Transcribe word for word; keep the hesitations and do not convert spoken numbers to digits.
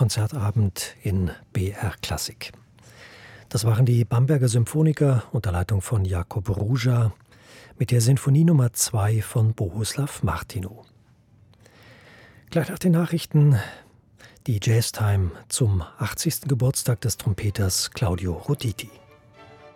Konzertabend in B R Klassik. Das waren die Bamberger Symphoniker unter Leitung von Jakub Ruža mit der Sinfonie Nummer zwei von Bohuslav Martinu. Gleich nach den Nachrichten die Jazztime zum achtzigsten Geburtstag des Trompeters Claudio Roditi.